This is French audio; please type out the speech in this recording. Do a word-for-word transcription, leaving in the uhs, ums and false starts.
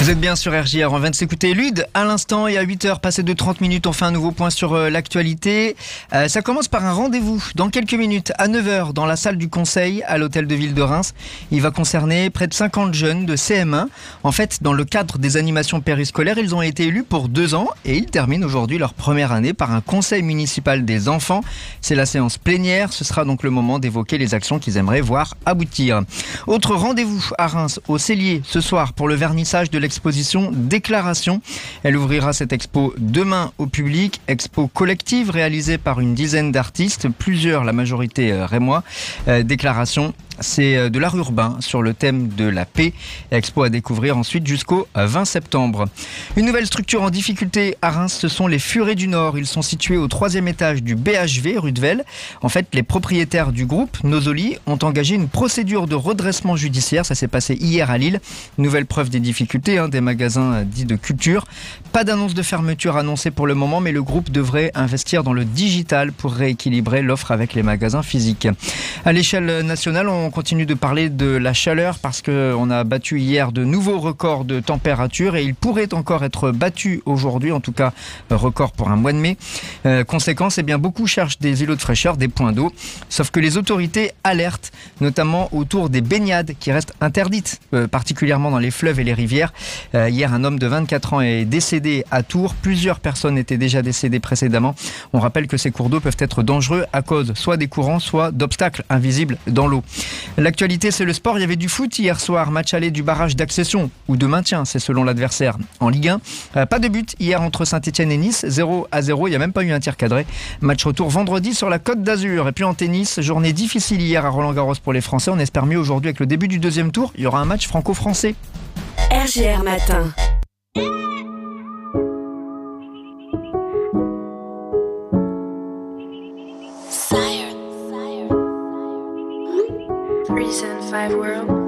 Vous êtes bien sur R J R, on vient de s'écouter Lude à l'instant et à huit heures passées de trente minutes, on fait un nouveau point sur euh, l'actualité. Euh, ça commence par un rendez-vous dans quelques minutes à neuf heures dans la salle du Conseil à l'hôtel de ville de Reims. Il va concerner près de cinquante jeunes de C M un. En fait, dans le cadre des animations périscolaires, ils ont été élus pour deux ans et ils terminent aujourd'hui leur première année par un conseil municipal des enfants. C'est la séance plénière, ce sera donc le moment d'évoquer les actions qu'ils aimeraient voir aboutir. Autre rendez-vous à Reims, au Cellier, ce soir pour le vernissage de l'exposition Déclaration. Elle ouvrira cette expo demain au public, expo collective réalisée par une dizaine d'artistes, plusieurs, la majorité euh, rémois. Euh, Déclaration, c'est de l'art urbain sur le thème de la paix. Expo à découvrir ensuite jusqu'au vingt septembre. Une nouvelle structure en difficulté à Reims, ce sont les Furets du Nord. Ils sont situés au troisième étage du B H V, rue de Vesle. En fait, les propriétaires du groupe, Nosoli, ont engagé une procédure de redressement judiciaire. Ça s'est passé hier à Lille. Nouvelle preuve des difficultés hein, des magasins dits de culture. Pas d'annonce de fermeture annoncée pour le moment, mais le groupe devrait investir dans le digital pour rééquilibrer l'offre avec les magasins physiques. À l'échelle nationale, on On continue de parler de la chaleur parce qu'on a battu hier de nouveaux records de température et il pourrait encore être battu aujourd'hui, en tout cas record pour un mois de mai. Euh, conséquence, eh bien, beaucoup cherchent des îlots de fraîcheur, des points d'eau, sauf que les autorités alertent, notamment autour des baignades qui restent interdites, euh, particulièrement dans les fleuves et les rivières. Euh, hier, un homme de vingt-quatre ans est décédé à Tours. Plusieurs personnes étaient déjà décédées précédemment. On rappelle que ces cours d'eau peuvent être dangereux à cause soit des courants, soit d'obstacles invisibles dans l'eau. L'actualité, c'est le sport. Il y avait du foot hier soir. Match aller du barrage d'accession ou de maintien, c'est selon l'adversaire. En Ligue un, euh, pas de but hier entre Saint-Etienne et Nice. zéro à zéro. Il n'y a même pas eu un tir cadré. Match retour vendredi sur la Côte d'Azur. Et puis en tennis, journée difficile hier à Roland-Garros pour les Français. On espère mieux aujourd'hui avec le début du deuxième tour. Il y aura un match franco-français. R J R Matin. Reason five world.